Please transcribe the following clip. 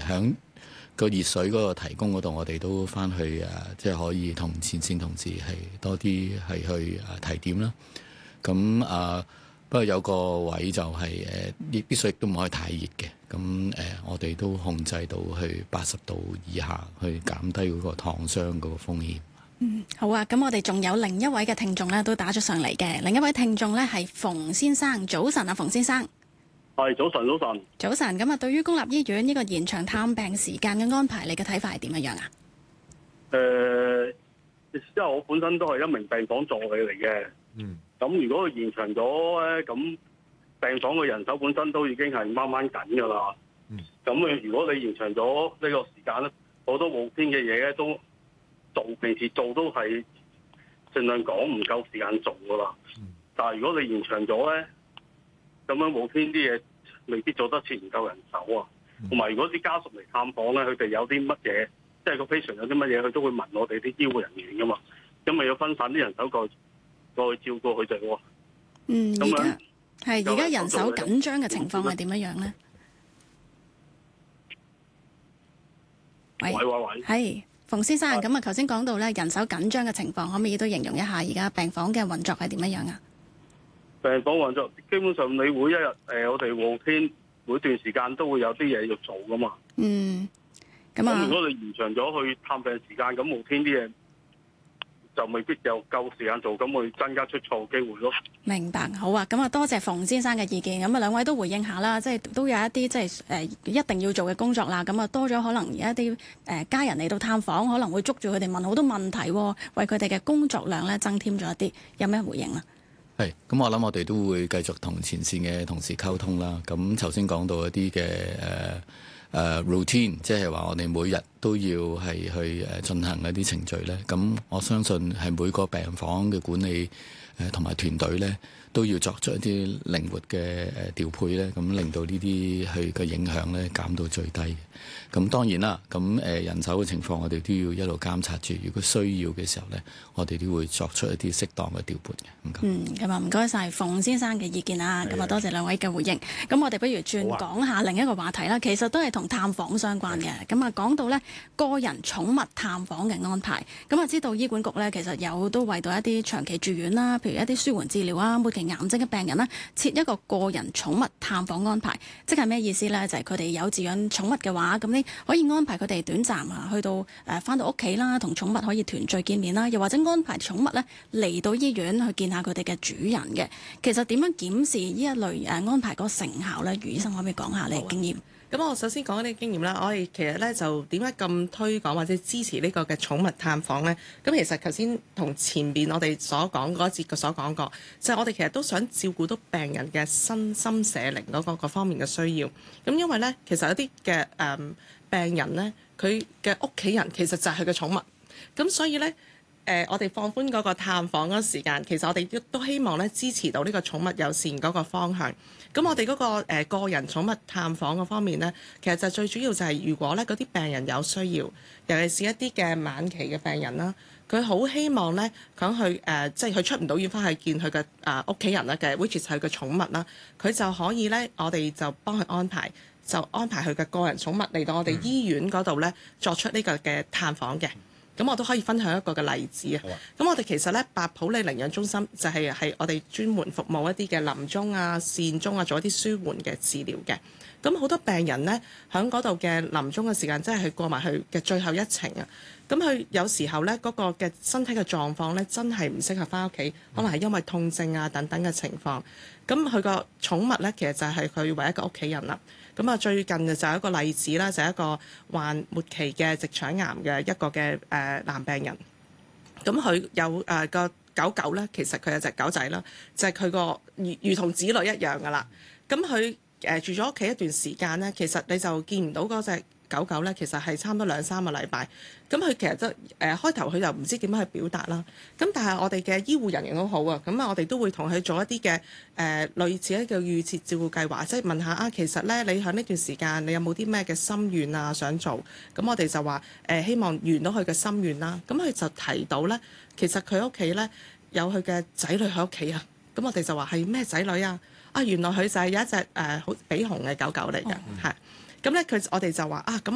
響個熱水嗰個提供嗰度，我哋都翻去即係可以同前線同事係多啲係去提點啦。咁不過有個位就係啲水亦都唔可以太熱嘅。咁我哋都控制到去80度以下，去減低嗰個燙傷嗰個風險。 好啊，咁我哋仲有另一位嘅聽眾咧，都打咗上嚟嘅。另一位聽眾咧係馮先生，早晨啊，馮先生。 係早晨，早晨。 早晨，咁啊，對於公立醫院呢個延長探病時間嘅安排，你嘅睇法係點樣啊？ 因為我本身都係一名病房助理嚟嘅。咁如果佢延長咗咧，咁病房嘅人手本身都已經係掹掹緊㗎啦。咁如果你延長咗呢個時間咧，好多冇天嘅嘢咧都做，平時做都係盡量講唔夠時間做㗎啦。但係如果你延長咗咧，咁樣冇天啲嘢未必做得切，唔夠人手啊。同埋如果啲家屬嚟探訪咧，佢哋有啲乜嘢，即係個 patient 有啲乜嘢，佢都會問我哋啲醫護人員㗎嘛。咁咪要分散啲人手過去照顧佢哋喎。 而家人手緊張嘅情況係點樣咧？喂，係馮先生，咁啊，頭先講到咧人手緊張嘅情況，可唔可以都形容一下而家病房嘅運作係點樣啊？ 病房運作基本上你每一日我哋護天每段時間都會有啲嘢要做噶嘛。咁如果你延長咗去探病時間，咁護天啲嘢就未必有夠時間做，咁會增加出錯機會咯。明白， 好啊，咁啊多謝馮先生嘅意見，咁啊兩位都回應下啦，即係都有一啲即係一定要做嘅工作啦，咁啊多咗可能有一啲家人嚟到探訪，可能會捉住佢哋問好多問題，為佢哋嘅工作量咧增添咗一啲，有咩回應啊？ 係，咁我諗我哋都會繼續同前線嘅同事溝通啦。咁頭先講到一啲嘅routine，即係話我哋每日都要係去進行一啲程序咧。咁我相信係每個病房嘅管理同埋團隊咧，都要作出一啲靈活嘅調配咧，咁令到呢啲佢嘅影響咧減到最低。咁當然啦，咁人手嘅情況我哋都要一路監察住。如果需要嘅時候咧，我哋都會作出一啲適當嘅調撥嘅。 咁啊唔該晒馮先生嘅意見啦。咁啊多謝兩位嘅回應。咁我哋不如轉講下另一個話題啦。其實都係同探訪相關嘅。咁啊講到咧個人寵物探訪嘅安排。咁啊知道醫管局咧其實有都為到一啲長期住院啦，譬如一啲舒緩治療啊、末期癌症嘅病人啦，設一個個人寵物探訪安排。即係咩意思咧？就係佢哋有飼養寵物嘅話，咁可以安排佢哋短暫去到返到屋企啦，同寵物可以團聚見面啦，又或者安排寵物咧嚟到醫院去見下佢哋嘅主人嘅。其實點樣檢視呢一類安排嗰個成效咧？余醫生可唔可以講下你嘅經驗？ 咁我首先講啲經驗啦。我哋其實咧就點解咁推廣或者支持呢個嘅寵物探訪咧？咁其實頭先同前邊我哋所講嗰一節嘅所講過，就係我哋其實都想照顧到病人嘅身心社靈嗰個方面嘅需要。咁因為咧，其實有啲嘅病人咧，佢嘅屋企人其實就係佢嘅寵物。咁所以咧，我哋放寬嗰個探訪嗰個時間，其實我哋都希望咧支持到呢個寵物友善嗰個方向。咁我哋嗰個個人寵物探訪嗰方面咧，其實就最主要就係如果咧嗰啲病人有需要，尤其是一啲嘅晚期嘅病人啦，佢好希望咧佢去即係佢出唔到院翻去見佢嘅屋企人啦嘅 which is 佢嘅寵物啦，佢就可以咧，我哋就幫佢安排佢嘅個人寵物嚟到我哋醫院嗰度咧作出呢個嘅探訪嘅。咁我都可以分享一個嘅例子啊！咁我哋其實咧白普理寧養中心就係我哋專門服務一啲嘅臨終啊、善終啊，做一啲舒緩嘅治療嘅。咁好多病人咧喺嗰度嘅臨終嘅時間，即係佢過埋去嘅最後一程啊！咁佢有時候咧嗰個嘅身體嘅狀況咧，真係唔適合翻屋企，可能係因為痛症啊等等嘅情況。咁佢個寵物咧，其實就係佢唯一個屋企人啦。咁啊，最近就有一個例子啦，就係一個患末期嘅直腸癌嘅一個嘅男病人。咁佢有個狗咧，其實佢有隻狗仔啦，就係佢個如同子女一樣噶啦。咁佢住咗屋企一段時間咧，其實你就見唔到嗰隻狗咧，其實係差唔多2-3個禮拜。咁佢其實都開頭佢就唔知點樣去表達啦。咁但係我哋嘅醫護人員都好啊，咁啊我哋都會同佢做一啲嘅類似一個預設照顧計劃，即係問下啊，其實咧你喺呢段時間你有冇啲咩嘅心願啊想做？咁我哋就話希望圓到佢嘅心願啦。咁佢就提到咧，其實佢屋企咧有佢嘅仔女喺屋企啊。咁我哋就話係咩仔女啊？啊原來佢就係有一隻好比熊嘅狗嚟嘅，係。咁咧我哋就話啊咁。